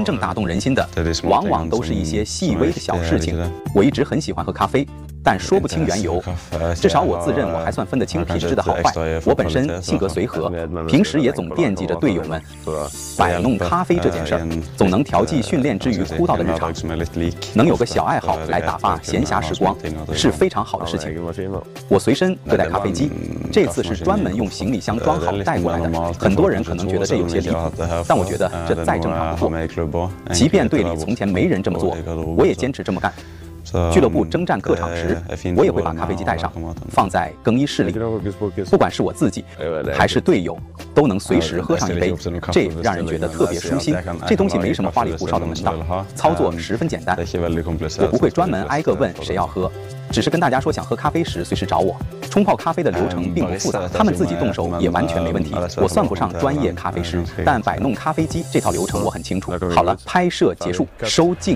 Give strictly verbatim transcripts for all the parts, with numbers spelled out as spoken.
正打动人心的，往往都是一些细微的小事情。我一直很喜欢喝咖啡。 但说不清缘由，至少我自认我还算分得清品质的好坏。我本身性格随和，平时也总惦记着队友们。摆弄咖啡这件事儿，总能调剂训练之余枯燥的日常。能有个小爱好来打发闲暇时光，是非常好的事情。我随身会带咖啡机，这次是专门用行李箱装好带过来的。很多人可能觉得这有些离谱，但我觉得这再正常不过。即便队里从前没人这么做，我也坚持这么干。 俱乐部征战客场时，我也会把咖啡机带上，放在更衣室里。不管是我自己还是队友，都能随时喝上一杯，这让人觉得特别舒心。这东西没什么花里胡哨的门道，操作十分简单。我不会专门挨个问谁要喝，只是跟大家说想喝咖啡时随时找我。冲泡咖啡的流程并不复杂，他们自己动手也完全没问题。我算不上专业咖啡师，但摆弄咖啡机这套流程我很清楚。好了，拍摄结束，收镜。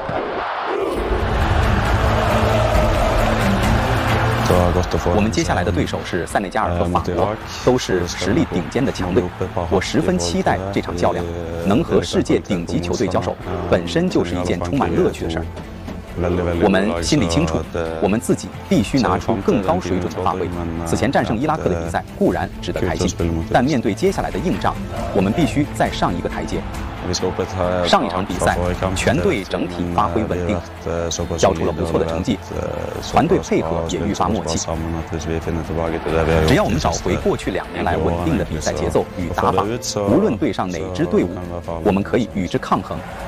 我们接下来的对手是塞内加尔和法国，都是实力顶尖的强队。我十分期待这场较量，能和世界顶级球队交手，本身就是一件充满乐趣的事儿。我们心里清楚，我们自己必须拿出更高水准的发挥。此前战胜伊拉克的比赛固然值得开心，但面对接下来的硬仗，我们必须再上一个台阶。 上一场比赛，全队整体发挥稳定，交出了不错的成绩，团队配合也愈发默契。只要我们找回过去两年来稳定的比赛节奏与打法，无论对上哪支队伍，我们可以与之抗衡。